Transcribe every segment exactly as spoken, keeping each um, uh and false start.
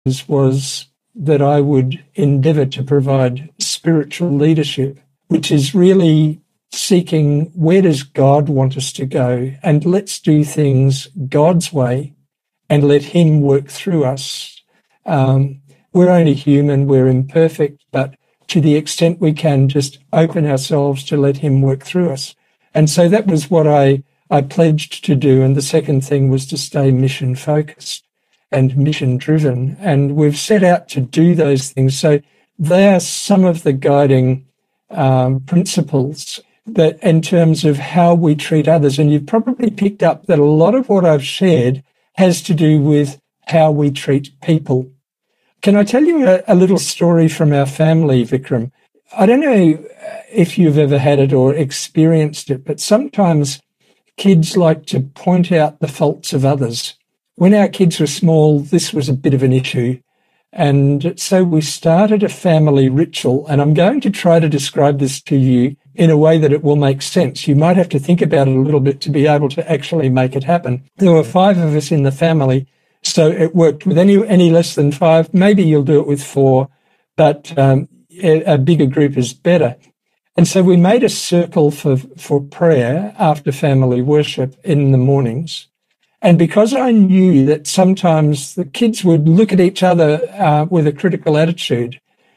was that I would endeavour to provide spiritual leadership, which is really seeking where does God want us to go, and let's do things God's way and let him work through us. Um, we're only human, we're imperfect, but to the extent we can, just open ourselves to let him work through us. And so that was what I, I pledged to do. And the second thing was to stay mission focused and mission driven. And we've set out to do those things. So they are some of the guiding um, principles that in terms of how we treat others. And you've probably picked up that a lot of what I've shared has to do with how we treat people. Can I tell you a, a little story from our family, Vikram? I don't know if you've ever had it or experienced it, but sometimes kids like to point out the faults of others. When our kids were small, this was a bit of an issue. And so we started a family ritual, and I'm going to try to describe this to you in a way that it will make sense. You might have to think about it a little bit to be able to actually make it happen. There were five of us in the family, so it worked with any any less than five. Maybe you'll do it with four, but um, a, a bigger group is better. And so we made a circle for, for prayer after family worship in the mornings. And because I knew that sometimes the kids would look at each other uh, with a critical attitude,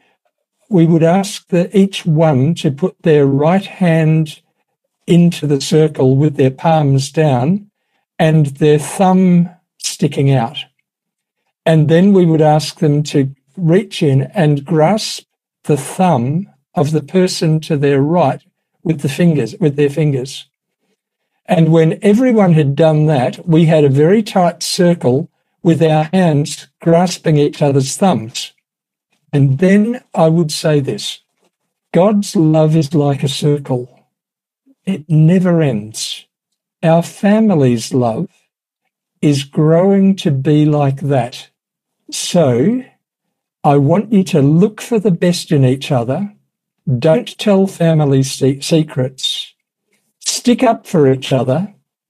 we would ask the, each one to put their right hand into the circle with their palms down and their thumb sticking out. And then we would ask them to reach in and grasp the thumb of the person to their right with the fingers, with their fingers. And when everyone had done that, we had a very tight circle with our hands grasping each other's thumbs. And then I would say this: God's love is like a circle. It never ends. Our family's love is growing to be like that. So I want you to look for the best in each other. Don't tell family se- secrets. Stick up for each other.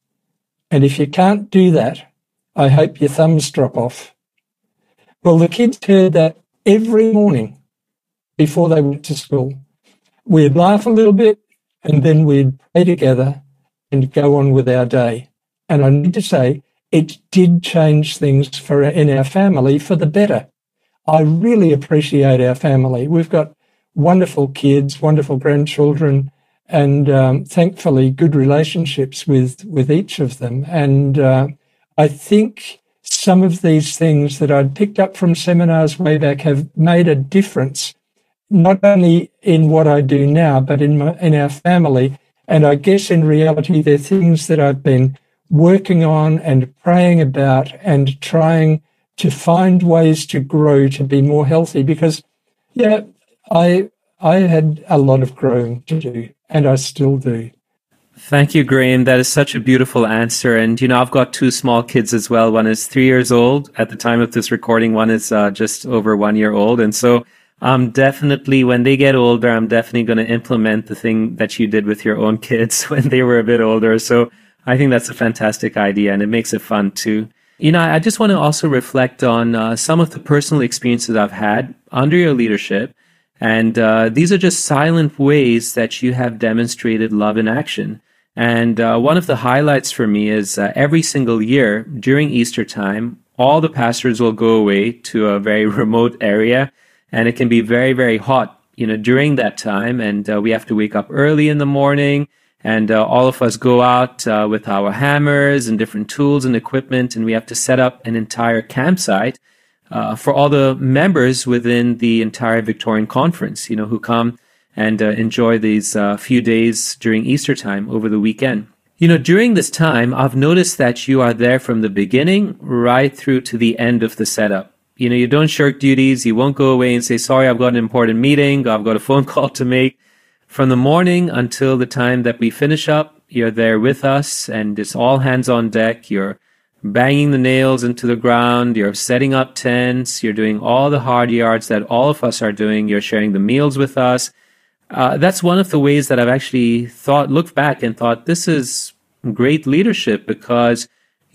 And if you can't do that, I hope your thumbs drop off. Well, the kids heard that every morning before they went to school. We'd laugh a little bit, and then we'd pray together and go on with our day. And I need to say, it did change things for in our family for the better. I really appreciate our family. We've got wonderful kids, wonderful grandchildren, and um, thankfully good relationships with, with each of them. And uh, I think some of these things that I'd picked up from seminars way back have made a difference, not only in what I do now, but in my, in our family. And I guess in reality, they're things that I've been working on and praying about and trying to find ways to grow to be more healthy. Because, yeah, I I had a lot of growing to do, and I still do. Thank you, Graham. That is such a beautiful answer. And, you know, I've got two small kids as well. One is three years old at the time of this recording. One is uh, just over one year old. And so um, definitely when they get older, I'm definitely going to implement the thing that you did with your own kids when they were a bit older. So I think that's a fantastic idea, and it makes it fun too. You know, I just want to also reflect on uh, some of the personal experiences I've had under your leadership. And uh, these are just silent ways that you have demonstrated love in action. And uh, one of the highlights for me is uh, every single year during Easter time, all the pastors will go away to a very remote area, and it can be very, very hot, you know, during that time. And uh, we have to wake up early in the morning, and uh, all of us go out uh, with our hammers and different tools and equipment, and we have to set up an entire campsite uh, for all the members within the entire Victorian Conference, you know, who come and uh, enjoy these uh, few days during Easter time over the weekend. You know, during this time, I've noticed that you are there from the beginning right through to the end of the setup. You know, you don't shirk duties. You won't go away and say, sorry, I've got an important meeting. I've got a phone call to make. From the morning until the time that we finish up, you're there with us, and it's all hands on deck. You're banging the nails into the ground. You're setting up tents. You're doing all the hard yards that all of us are doing. You're sharing the meals with us. Uh, that's one of the ways that I've actually thought, looked back and thought, this is great leadership, because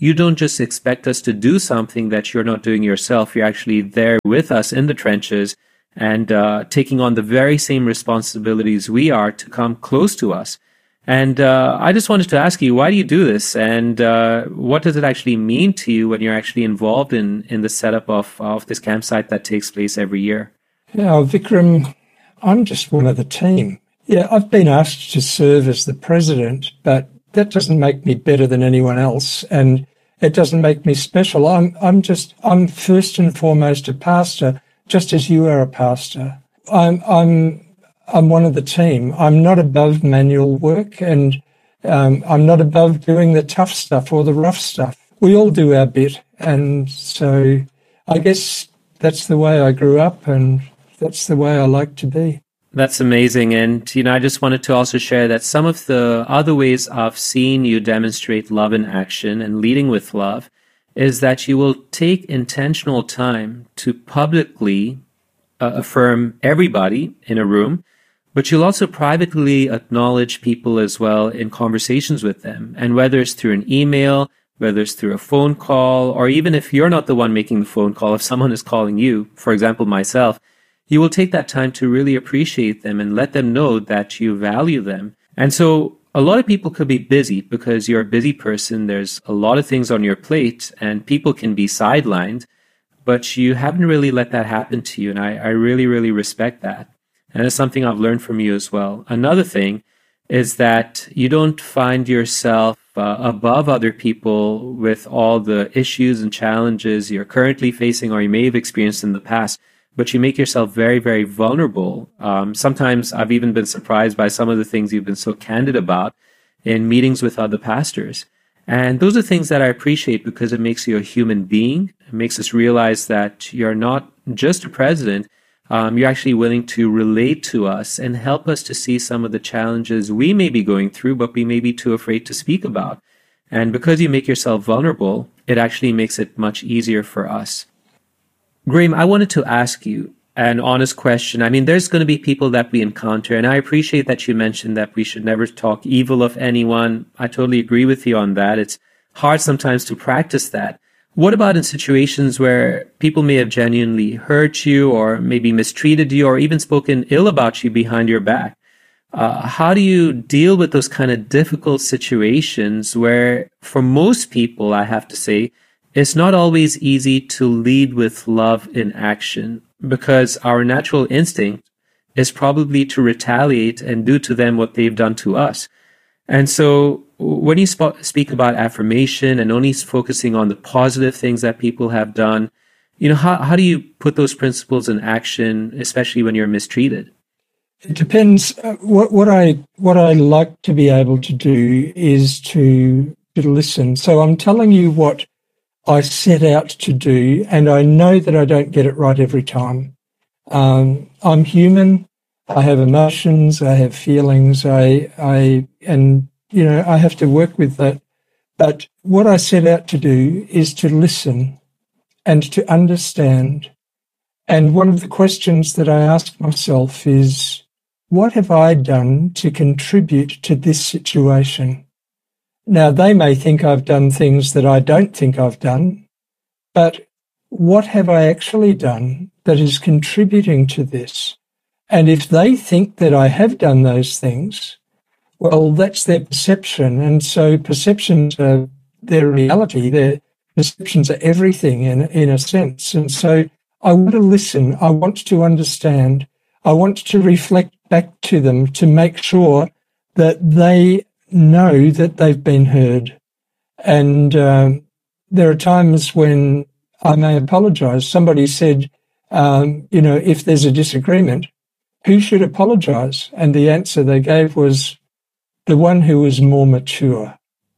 you don't just expect us to do something that you're not doing yourself. You're actually there with us in the trenches and uh, taking on the very same responsibilities we are to come close to us. And uh, I just wanted to ask you, why do you do this? And uh, what does it actually mean to you when you're actually involved in, in the setup of, of this campsite that takes place every year? Yeah, Vikram, I'm just one of the team. Yeah, I've been asked to serve as the president, but that doesn't make me better than anyone else, and it doesn't make me special. I'm I'm just I'm first and foremost a pastor, just as you are a pastor. I'm I'm I'm one of the team. I'm not above manual work, and um, I'm not above doing the tough stuff or the rough stuff. We all do our bit, and so I guess that's the way I grew up, and that's the way I like to be. That's amazing. And, you know, I just wanted to also share that some of the other ways I've seen you demonstrate love in action and leading with love is that you will take intentional time to publicly uh, affirm everybody in a room, but you'll also privately acknowledge people as well in conversations with them. And whether it's through an email, whether it's through a phone call, or even if you're not the one making the phone call, if someone is calling you, for example, myself, you will take that time to really appreciate them and let them know that you value them. And so a lot of people could be busy because you're a busy person. There's a lot of things on your plate and people can be sidelined, but you haven't really let that happen to you. And I, I really, really respect that. And it's something I've learned from you as well. Another thing is that you don't find yourself uh, above other people with all the issues and challenges you're currently facing or you may have experienced in the past, but you make yourself very, very vulnerable. Um, sometimes I've even been surprised by some of the things you've been so candid about in meetings with other pastors. And those are things that I appreciate because it makes you a human being. It makes us realize that you're not just a president. Um, you're actually willing to relate to us and help us to see some of the challenges we may be going through, but we may be too afraid to speak about. And because you make yourself vulnerable, it actually makes it much easier for us. Graham, I wanted to ask you an honest question. I mean, there's going to be people that we encounter, and I appreciate that you mentioned that we should never talk evil of anyone. I totally agree with you on that. It's hard sometimes to practice that. What about in situations where people may have genuinely hurt you or maybe mistreated you or even spoken ill about you behind your back? Uh, how do you deal with those kind of difficult situations where, for most people, I have to say, it's not always easy to lead with love in action because our natural instinct is probably to retaliate and do to them what they've done to us. And so when you sp- speak about affirmation and only focusing on the positive things that people have done, you know, how, how do you put those principles in action, especially when you're mistreated? It depends. Uh, what, what I what I like to be able to do is to, to listen. So I'm telling you what I set out to do, and I know that I don't get it right every time. Um, I'm human. I have emotions. I have feelings. I, I, and you know, I have to work with that. But what I set out to do is to listen and to understand. And one of the questions that I ask myself is, what have I done to contribute to this situation? Now, they may think I've done things that I don't think I've done, but what have I actually done that is contributing to this? And if they think that I have done those things, well, that's their perception. And so perceptions are their reality. Their perceptions are everything in, in a sense. And so I want to listen. I want to understand. I want to reflect back to them to make sure that they know that they've been heard. And um, there are times when I may apologize. Somebody said, um, you know, if there's a disagreement, who should apologize? And the answer they gave was the one who was more mature.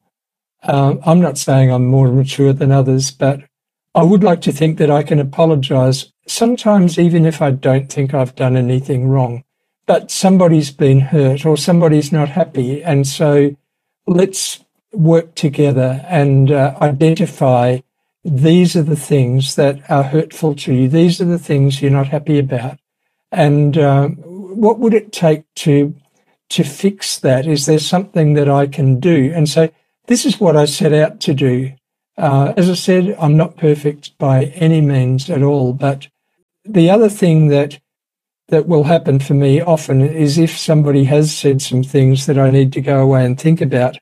Um, I'm not saying I'm more mature than others, but I would like to think that I can apologize sometimes even if I don't think I've done anything wrong. But somebody's been hurt or somebody's not happy. And so let's work together and uh, identify these are the things that are hurtful to you. These are the things you're not happy about. And uh, what would it take to to fix that? Is there something that I can do? And so this is what I set out to do. Uh, as I said, I'm not perfect by any means at all, but the other thing that that will happen for me often is if somebody has said some things that I need to go away and think about,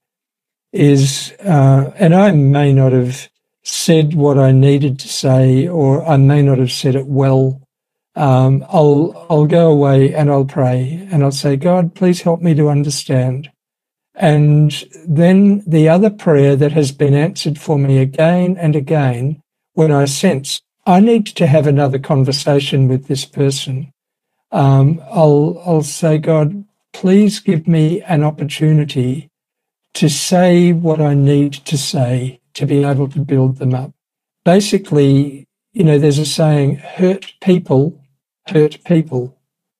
is, uh, and I may not have said what I needed to say, or I may not have said it well, um, I'll I'll go away and I'll pray and I'll say, God, please help me to understand. And then the other prayer that has been answered for me again and again, when I sense I need to have another conversation with this person, um, I'll I'll say, God, please give me an opportunity to say what I need to say to be able to build them up. Basically, you know, there's a saying, hurt people, hurt people.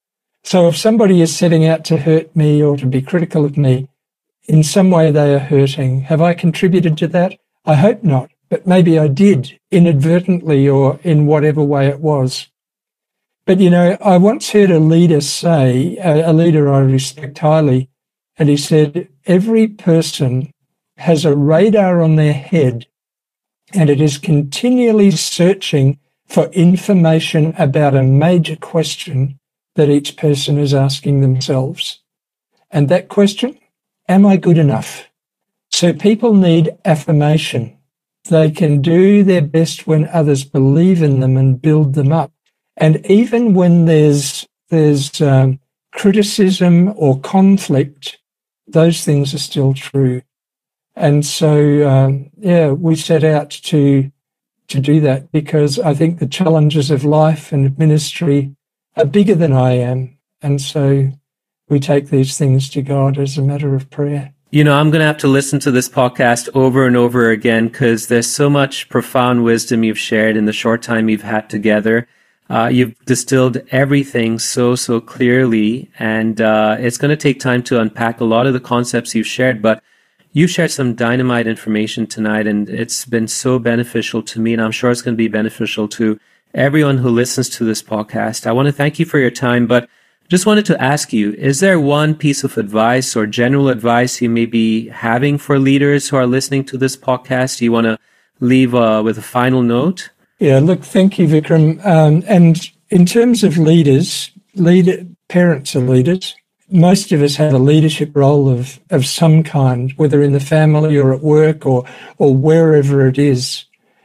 So if somebody is setting out to hurt me or to be critical of me, in some way they are hurting. Have I contributed to that? I hope not, but maybe I did, inadvertently or in whatever way it was. But, you know, I once heard a leader say, a leader I respect highly, and he said, every person has a radar on their head and it is continually searching for information about a major question that each person is asking themselves. And that question, am I good enough? So people need affirmation. They can do their best when others believe in them and build them up. And even when there's there's um, criticism or conflict, those things are still true. And so, um, yeah, we set out to to do that because I think the challenges of life and ministry are bigger than I am. And so we take these things to God as a matter of prayer. You know, I'm going to have to listen to this podcast over and over again because there's so much profound wisdom you've shared in the short time you've had together. Uh, you've distilled everything so, so clearly, and uh, it's going to take time to unpack a lot of the concepts you've shared, but you shared some dynamite information tonight, and it's been so beneficial to me, and I'm sure it's going to be beneficial to everyone who listens to this podcast. I want to thank you for your time, but just wanted to ask you, is there one piece of advice or general advice you may be having for leaders who are listening to this podcast? Do you want to leave uh, with a final note? Yeah, look, thank you, Vikram. Um, and in terms of leaders, leader, parents are leaders. Most of us have a leadership role of, of some kind, whether in the family or at work or, or wherever it is.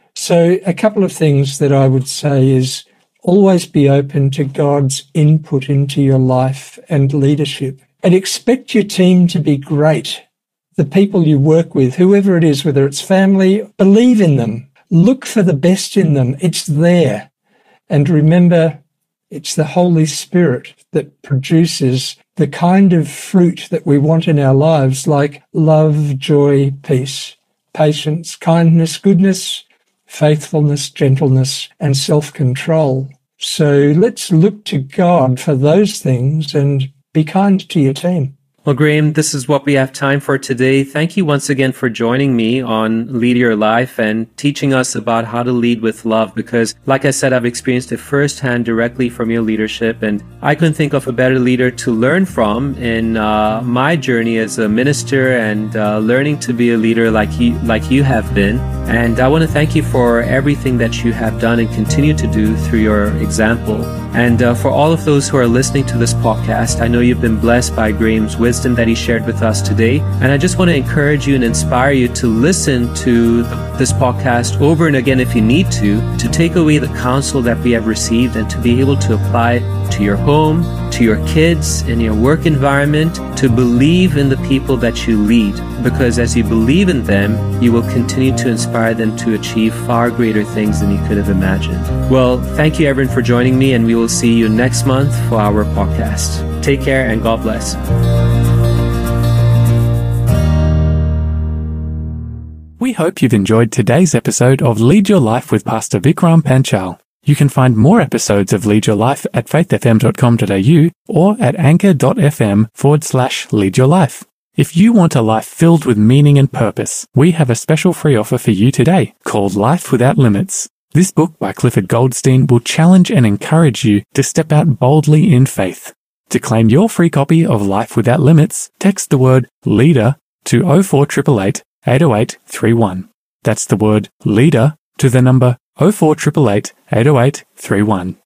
So a couple of things that I would say is always be open to God's input into your life and leadership, and expect your team to be great. The people you work with, whoever it is, whether it's family, believe in them. Look for the best in them. It's there. And remember, it's the Holy Spirit that produces the kind of fruit that we want in our lives, like love, joy, peace, patience, kindness, goodness, faithfulness, gentleness, and self-control. So let's look to God for those things and be kind to your team. Well, Graham, this is what we have time for today. Thank you once again for joining me on Lead Your Life and teaching us about how to lead with love, because like I said, I've experienced it firsthand directly from your leadership, and I couldn't think of a better leader to learn from in uh, my journey as a minister and uh, learning to be a leader like you, like you have been. And I want to thank you for everything that you have done and continue to do through your example. And uh, for all of those who are listening to this podcast, I know you've been blessed by Graham's wisdom that he shared with us today. And I just want to encourage you and inspire you to listen to the, this podcast over and again if you need to, to take away the counsel that we have received and to be able to apply to your home, to your kids, in your work environment, to believe in the people that you lead. Because as you believe in them, you will continue to inspire them to achieve far greater things than you could have imagined. Well, thank you everyone for joining me, and we will see you next month for our podcast. Take care and God bless. We hope you've enjoyed today's episode of Lead Your Life with Pastor Vikram Panchal. You can find more episodes of Lead Your Life at faith f m dot com dot a u or at anchor.fm forward slash lead your life. If you want a life filled with meaning and purpose, we have a special free offer for you today called Life Without Limits. This book by Clifford Goldstein will challenge and encourage you to step out boldly in faith. To claim your free copy of Life Without Limits, text the word LEADER to oh four eight eight, eight oh eight three one. That's the word leader to the number oh four eight eight eight, eight oh eight, three one.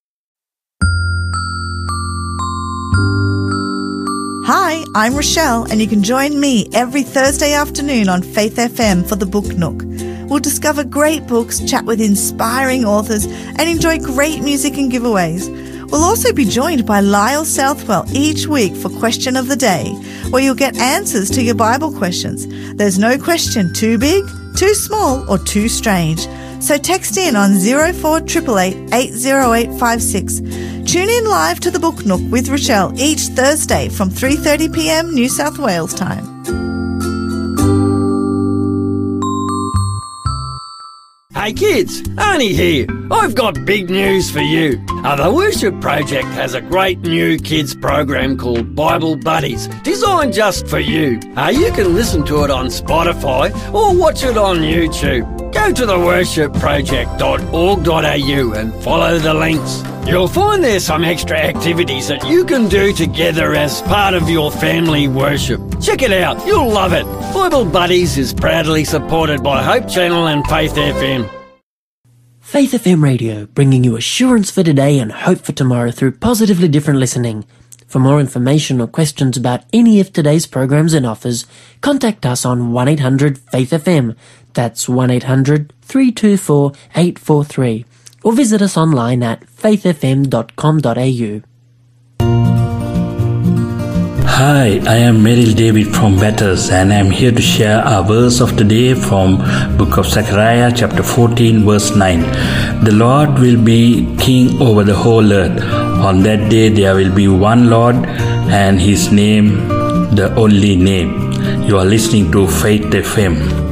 Hi, I'm Rochelle, and you can join me every Thursday afternoon on Faith F M for the Book Nook. We'll discover great books, chat with inspiring authors, and enjoy great music and giveaways. We'll also be joined by Lyle Southwell each week for Question of the Day, where you'll get answers to your Bible questions. There's no question too big, too small, or too strange. So text in on oh four eight eight eight, eight oh eight five six. Tune in live to the Book Nook with Rochelle each Thursday from three thirty p m New South Wales time. Hey kids, Arnie here. I've got big news for you. Uh, the Worship Project has a great new kids program called Bible Buddies, designed just for you. Uh, you can listen to it on Spotify or watch it on YouTube. Go to the worship project dot org dot a u and follow the links. You'll find there's some extra activities that you can do together as part of your family worship. Check it out, you'll love it. Bible Buddies is proudly supported by Hope Channel and Faith F M. Faith F M Radio, bringing you assurance for today and hope for tomorrow through positively different listening. For more information or questions about any of today's programs and offers, contact us on one eight hundred faith F M. That's one eight hundred, three two four, eight four three. Or visit us online at faith f m dot com dot a u. Hi, I am Meryl David from Batters, and I am here to share our verse of the day from Book of Zechariah chapter fourteen verse nine. The Lord will be king over the whole earth. On that day there will be one Lord, and his name the only name. You are listening to Faith F M.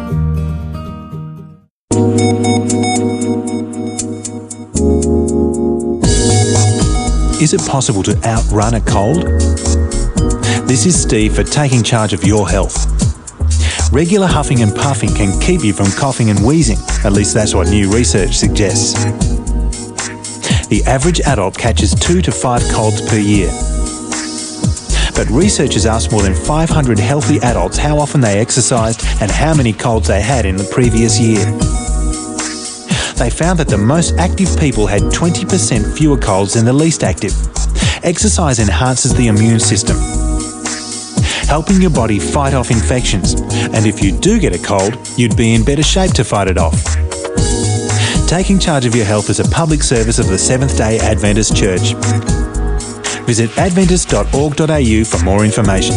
Is it possible to outrun a cold? This is Steve for taking charge of your health. Regular huffing and puffing can keep you from coughing and wheezing, at least that's what new research suggests. The average adult catches two to five colds per year. But researchers asked more than five hundred healthy adults how often they exercised and how many colds they had in the previous year. They found that the most active people had twenty percent fewer colds than the least active. Exercise enhances the immune system, helping your body fight off infections. And if you do get a cold, you'd be in better shape to fight it off. Taking charge of your health is a public service of the Seventh-day Adventist Church. Visit adventist dot org dot a u for more information.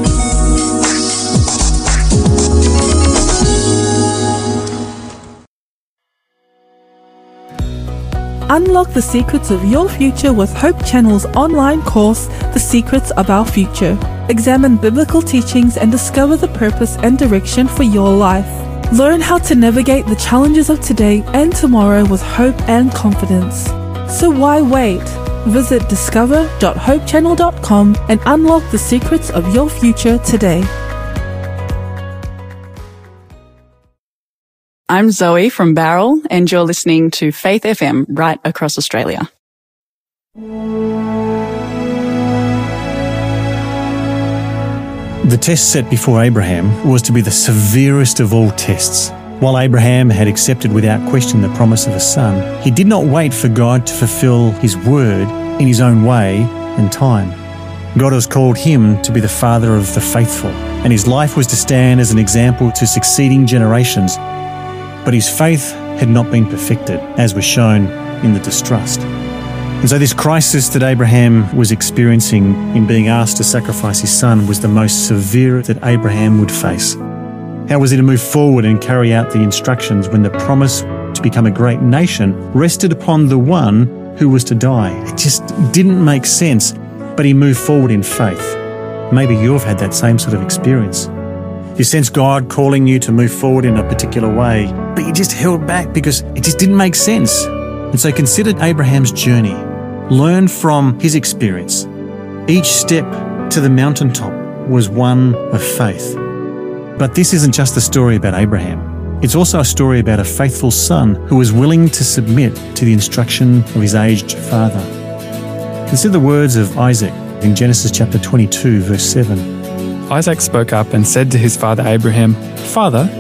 Unlock the secrets of your future with Hope Channel's online course, The Secrets of Our Future. Examine biblical teachings and discover the purpose and direction for your life. Learn how to navigate the challenges of today and tomorrow with hope and confidence. So why wait? Visit discover dot hope channel dot com and unlock the secrets of your future today. I'm Zoe from Barrel, and you're listening to Faith F M right across Australia. The test set before Abraham was to be the severest of all tests. While Abraham had accepted without question the promise of a son, he did not wait for God to fulfill his word in his own way and time. God has called him to be the father of the faithful, and his life was to stand as an example to succeeding generations. But his faith had not been perfected, as was shown in the distrust. And so this crisis that Abraham was experiencing in being asked to sacrifice his son was the most severe that Abraham would face. How was he to move forward and carry out the instructions when the promise to become a great nation rested upon the one who was to die? It just didn't make sense, but he moved forward in faith. Maybe you've had that same sort of experience. You sense God calling you to move forward in a particular way, but you just held back because it just didn't make sense. And so consider Abraham's journey. Learn from his experience. Each step to the mountaintop was one of faith. But this isn't just a story about Abraham. It's also a story about a faithful son who was willing to submit to the instruction of his aged father. Consider the words of Isaac in Genesis chapter twenty-two, verse seven. Isaac spoke up and said to his father Abraham, "Father,"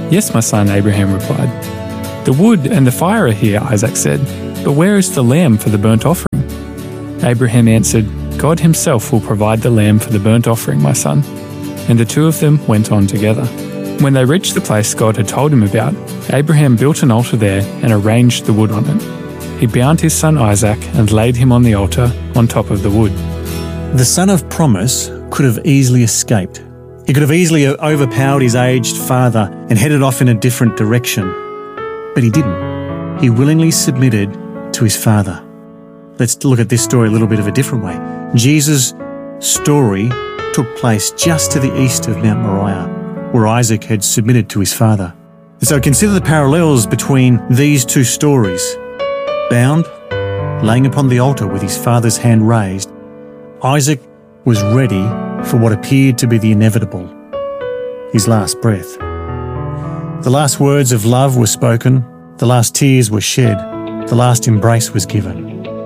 Yes, my son, Abraham replied. The wood and the fire are here, Isaac said, but where is the lamb for the burnt offering? Abraham answered, God himself will provide the lamb for the burnt offering, my son. And the two of them went on together. When they reached the place God had told him about, Abraham built an altar there and arranged the wood on it. He bound his son Isaac and laid him on the altar on top of the wood. The son of promise could have easily escaped. He could have easily overpowered his aged father and headed off in a different direction. But he didn't. He willingly submitted to his father. Let's look at this story a little bit of a different way. Jesus' story took place just to the east of Mount Moriah, where Isaac had submitted to his father. And so consider the parallels between these two stories. Bound, laying upon the altar with his father's hand raised, Isaac was ready for what appeared to be the inevitable, his last breath. The last words of love were spoken, the last tears were shed, the last embrace was given.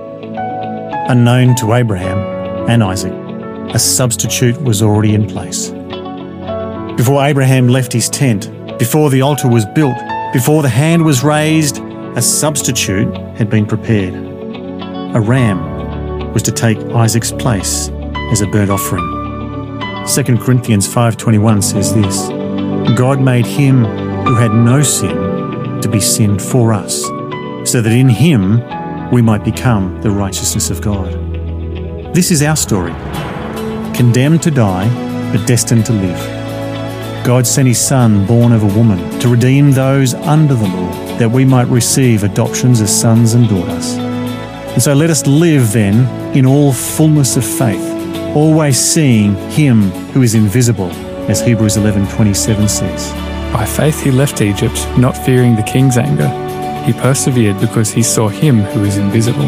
Unknown to Abraham and Isaac, a substitute was already in place. Before Abraham left his tent, before the altar was built, before the hand was raised, a substitute had been prepared. A ram was to take Isaac's place as a burnt offering. Second Corinthians five twenty-one says this, God made him who had no sin to be sin for us, so that in him we might become the righteousness of God. This is our story. Condemned to die, but destined to live. God sent his Son, born of a woman, to redeem those under the law, that we might receive adoptions as sons and daughters. And so let us live then in all fullness of faith, always seeing him who is invisible, as Hebrews eleven twenty-seven says. By faith he left Egypt, not fearing the king's anger. He persevered because he saw him who is invisible.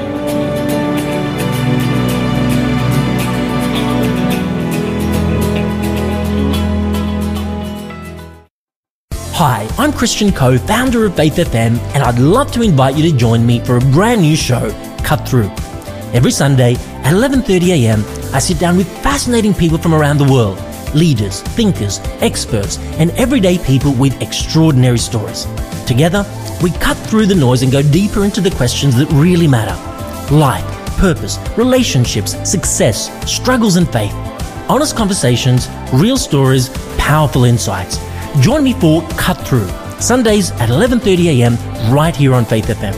Hi, I'm Christian Coe, founder of Faith F M, and I'd love to invite you to join me for a brand new show, Cut Through. Every Sunday at eleven thirty a m, I sit down with fascinating people from around the world, leaders, thinkers, experts, and everyday people with extraordinary stories. Together, we cut through the noise and go deeper into the questions that really matter. Life, purpose, relationships, success, struggles and faith. Honest conversations, real stories, powerful insights. Join me for Cut Through, Sundays at eleven thirty a m, right here on Faith F M.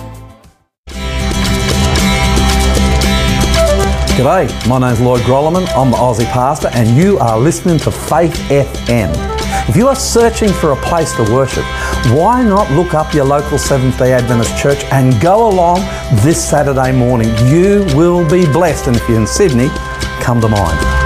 G'day, my name's Lloyd Grolleman, I'm the Aussie pastor and you are listening to Faith F M. If you are searching for a place to worship, why not look up your local Seventh-day Adventist church and go along this Saturday morning? You will be blessed, and if you're in Sydney, come to mine.